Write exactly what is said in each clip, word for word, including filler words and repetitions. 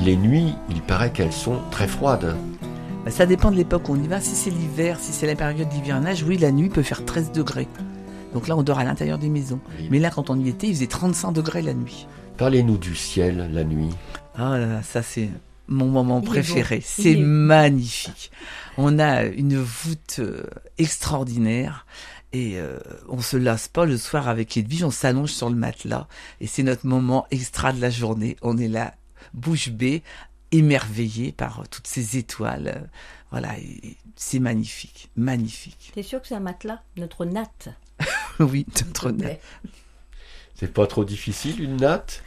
les nuits, il paraît qu'elles sont très froides. Bah, ça dépend de l'époque où on y va. Si c'est l'hiver, si c'est la période d'hivernage, oui, la nuit peut faire treize degrés. Donc là, on dort à l'intérieur des maisons. Oui. Mais là, quand on y était, il faisait trente-cinq degrés la nuit. Parlez-nous du ciel la nuit. Ah là là, ça c'est mon moment Il est préféré. beau. C'est Il est- magnifique. On a une voûte euh, extraordinaire et euh, on se lasse pas le soir avec Edwige. On s'allonge sur le matelas et c'est notre moment extra de la journée. On est là, bouche bée, émerveillé par euh, toutes ces étoiles. Euh, voilà, et- et c'est magnifique, magnifique. T'es sûr que c'est un matelas? Notre natte. Oui, notre Ouais. C'est pas trop difficile, une natte?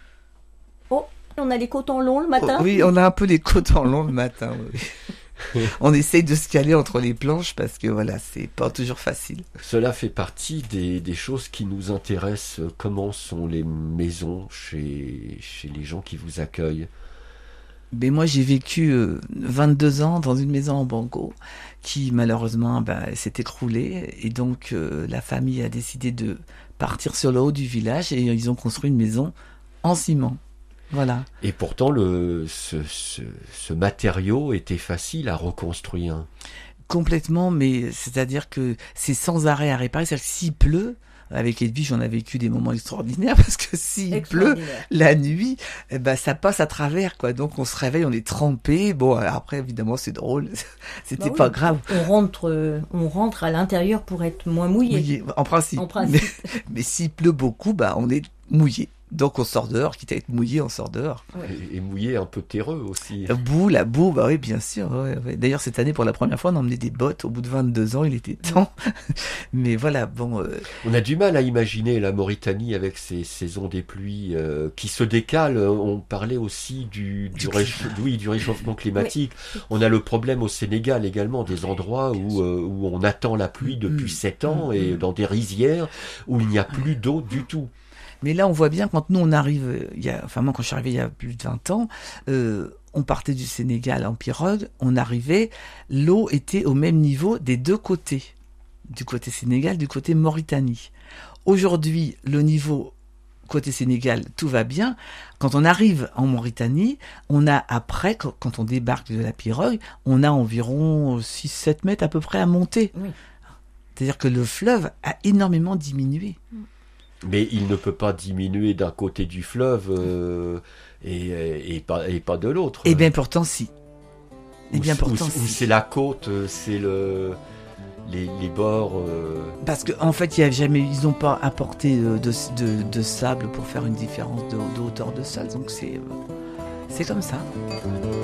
Oh, on a les cotons longs le matin. Oh, oui, on a un peu les côtes en long le matin. Oui. On essaye de se caler entre les planches parce que voilà, c'est pas toujours facile. Cela fait partie des, des choses qui nous intéressent. Comment sont les maisons chez, chez les gens qui vous accueillent? Mais moi, j'ai vécu euh, vingt-deux ans dans une maison en banco qui, malheureusement, bah, s'est écroulée. Et donc, euh, la famille a décidé de partir sur le haut du village et ils ont construit une maison en ciment. Voilà. Et pourtant, le, ce, ce, ce matériau était facile à reconstruire. Complètement, mais c'est-à-dire que c'est sans arrêt à réparer. C'est-à-dire que s'il pleut, avec Edwige, on a vécu des moments extraordinaires parce que s'il pleut Extraordinaire. la nuit, eh ben, ça passe à travers, quoi. Donc, on se réveille, on est trempé. Bon, alors après, évidemment, c'est drôle. C'était Bah oui. pas grave. On rentre, euh, on rentre à l'intérieur pour être moins mouillé. Mouillé, en principe. En principe. Mais, mais s'il pleut beaucoup, bah, on est mouillé. Donc, on sort dehors. Quitte à être mouillé, on sort dehors. Ouais. Et, et mouillé, un peu terreux aussi. La boue, la boue, bah oui, bien sûr. Ouais, ouais. D'ailleurs, cette année, pour la première fois, on a emmené des bottes. Au bout de vingt-deux ans, il était temps. Mais voilà, bon. Euh, On a du mal à imaginer la Mauritanie avec ses saisons des pluies euh, qui se décalent. On parlait aussi du, du, Du récha- oui, du réchauffement climatique. On a le problème au Sénégal également, des endroits où, euh, où on attend la pluie depuis Mm. sept ans Mm. et dans des rizières où il n'y a plus d'eau du tout. Mais là, on voit bien, quand nous, on arrive, euh, il y a, enfin, moi, quand je suis arrivé il y a plus de vingt ans, euh, on partait du Sénégal en pirogue, on arrivait, l'eau était au même niveau des deux côtés. Du côté Sénégal, du côté Mauritanie. Aujourd'hui, le niveau côté Sénégal, tout va bien. Quand on arrive en Mauritanie, on a après, quand quand on débarque de la pirogue, on a environ six sept mètres à peu près à monter. Oui. C'est-à-dire que le fleuve a énormément diminué. Mais il ne peut pas diminuer d'un côté du fleuve euh, et, et, pas, et pas de l'autre. Eh bien, pourtant, si. Eh Où bien, c'est- où pourtant, c'est- où si. c'est la côte, euh, c'est le, les, les bords. euh, Parce qu'en en fait, il y a jamais, ils n'ont pas apporté euh, de, de, de sable pour faire une différence de, de hauteur de sol. Donc, c'est, euh, c'est comme ça.